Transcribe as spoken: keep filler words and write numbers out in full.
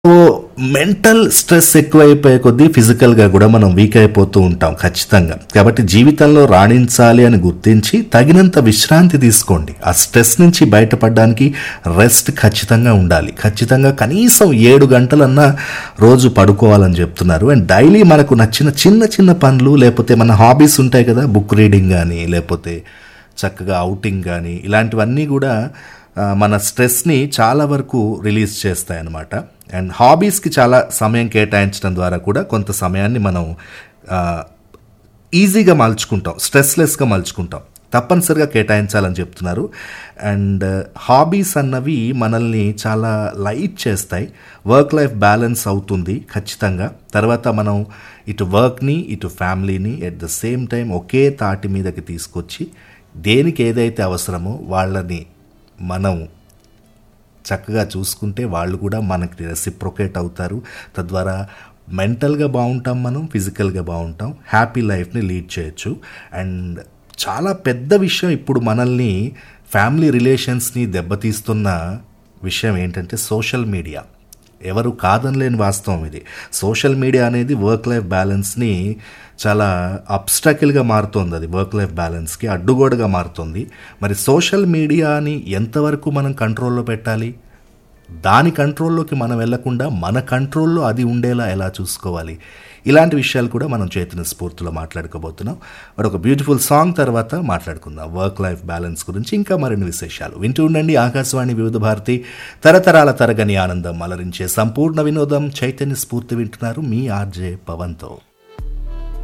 So mental stress ఎక్కువైపోయే కొద్దీ ఫిజికల్గా కూడా మనం వీక్ అయిపోతూ ఉంటాం ఖచ్చితంగా. కాబట్టి జీవితంలో రాణించాలి అని గుర్తించి తగినంత విశ్రాంతి తీసుకోండి. ఆ స్ట్రెస్ నుంచి బయటపడడానికి రెస్ట్ ఖచ్చితంగా ఉండాలి. ఖచ్చితంగా కనీసం ఏడు గంటలన్నా రోజు పడుకోవాలని చెప్తున్నారు. అండ్ డైలీ మనకు నచ్చిన చిన్న చిన్న పనులు, లేకపోతే మన హాబీస్ ఉంటాయి కదా, బుక్ రీడింగ్ కానీ, లేకపోతే చక్కగా అవుటింగ్ కానీ, ఇలాంటివన్నీ కూడా ఆ, మన స్ట్రెస్ని చాలా వరకు రిలీజ్ చేస్తాయి అన్నమాట. అండ్ హాబీస్కి చాలా సమయం కేటాయించడం ద్వారా కూడా కొంత సమయాన్ని మనం ఆ, ఈజీగా మలుచుకుంటాం, స్ట్రెస్లెస్గా మలుచుకుంటాం. తప్పనిసరిగా కేటాయించాలని చెప్తున్నారు. అండ్ హాబీస్ అన్నవి మనల్ని చాలా లైట్ చేస్తాయి. వర్క్ లైఫ్ బ్యాలెన్స్ అవుతుంది ఖచ్చితంగా. తర్వాత మనం ఇటు వర్క్ని ఇటు ఫ్యామిలీని ఎట్ ద సేమ్ టైం ఒకే తాటి మీదకి తీసుకొచ్చి దేనికి ఏదైతే అవసరమో వాళ్ళని మనం చక్కగా చూసుకుంటే వాళ్ళు కూడా మనకి రెసిప్రొకేట్ అవుతారు. తద్వారా మెంటల్గా బాగుంటాం, మనం ఫిజికల్గా బాగుంటాం, హ్యాపీ లైఫ్ని లీడ్ చేయొచ్చు. అండ్ చాలా పెద్ద విషయం ఇప్పుడు మనల్ని ఫ్యామిలీ రిలేషన్స్ని దెబ్బతీస్తున్న విషయం ఏంటంటే సోషల్ మీడియా. ఎవరు కాదనలేని వాస్తవం ఇది. సోషల్ మీడియా అనేది వర్క్ లైఫ్ బ్యాలెన్స్ని చాలా అబ్స్ట్రాకిల్గా మారుతోంది. అది వర్క్ లైఫ్ బ్యాలెన్స్కి అడ్డుగోడగా మారుతుంది. మరి సోషల్ మీడియాని ఎంతవరకు మనం కంట్రోల్లో పెట్టాలి? దాని కంట్రోల్లోకి మనం వెళ్లకుండా మన కంట్రోల్లో అది ఉండేలా ఎలా చూసుకోవాలి? ఇలాంటి విషయాలు కూడా మనం చైతన్య స్ఫూర్తిలో మాట్లాడుకోబోతున్నాం. మరి ఒక బ్యూటిఫుల్ సాంగ్ తర్వాత మాట్లాడుకుందాం వర్క్ లైఫ్ బ్యాలెన్స్ గురించి, ఇంకా మరిన్ని విశేషాలు. వింటూ ఉండండి ఆకాశవాణి వివిధ భారతి, తరతరాల తరగని ఆనందం అలరించే సంపూర్ణ వినోదం. చైతన్య స్ఫూర్తి వింటున్నారు మీ ఆర్జే పవన్తో.